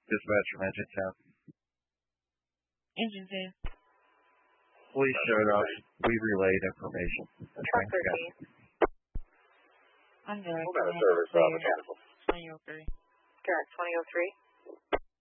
Dispatch from Engine 10. Engine 10. Police showed up. We relayed information. Truck 13. I'm direct. What kind of service, mechanical? 2003. Direct 2003.